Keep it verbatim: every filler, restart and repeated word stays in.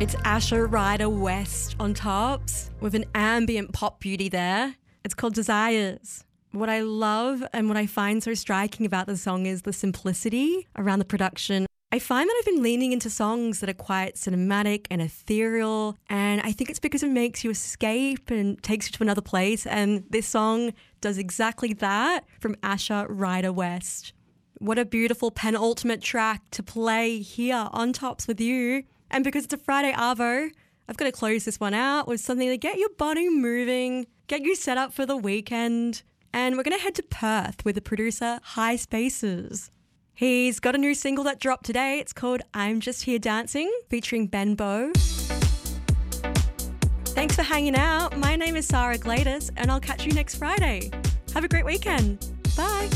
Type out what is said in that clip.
It's Asher Ryder West on Tops with an ambient pop beauty there. It's called Desires. What I love and what I find so striking about the song is the simplicity around the production. I find that I've been leaning into songs that are quite cinematic and ethereal, and I think it's because it makes you escape and takes you to another place, and this song does exactly that from Asher Ryder West. What a beautiful penultimate track to play here on Tops with you. And because it's a Friday Arvo, I've got to close this one out with something to get your body moving, get you set up for the weekend. And we're going to head to Perth with the producer High Spaces. He's got a new single that dropped today. It's called I'm Just Here Dancing, featuring Ben Bow. Thanks for hanging out. My name is Sarah Gladys, and I'll catch you next Friday. Have a great weekend. Bye.